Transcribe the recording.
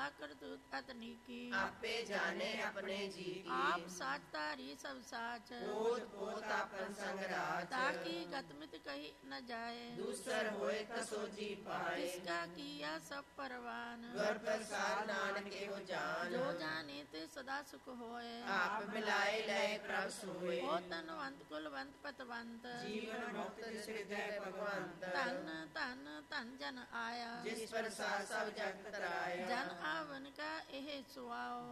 ਸਦਾ ਕਰਤੂਤ ਅਤਨੀਕੀ। ਆਪੇ ਜਾਣੇ ਆਪਣੇ ਜੀ ਕੀ। ਆਪ ਸਾਚ ਧਾਰੀ ਸਭ ਸਾਚ। ਪੋਤ ਪੋਤ ਆਪਨ ਸੰਗ ਰਾਚ। ਤਾਕੀ ਗਤਮਿਤ ਕਹੀ ਨ ਜਾਏ। ਦੂਸਰ ਹੋਏ ਕਸੋ ਜੀ ਪਾਏ। ਤਿਸਕਾ ਕੀਆ ਸਭ ਪਰਵਾਨ। ਗੁਰ ਪ੍ਰਸਾਦ ਨਾਨਕ ਇਹੋ ਜਾਨ। ਜੋ ਜਾਣੇ ਤੇ ਸਦਾ ਸੁਖ ਹੋਏ। ਆਪ ਮਿਲਾਏ ਲਏ ਪ੍ਰਭ ਸੋਏ। ਹੋ ਧਨਵੰਤ ਕੁਲਵੰਤ ਪਤਵੰਤ। ਜੀਵਨ ਮੁਕਤ ਸਿਰਜੈ ਭਗਵੰਤ। ਧਨ ਧਨ ਧਨ ਜਨ ਆਇਆ। ਜਿਸ ਪ੍ਰਸਾਦ ਸਭ ਜਗਤ ਤਰਾਇਆ। ਜਨ ਆਵਨ ਕਾ ਇਹ ਸੁਆਓ।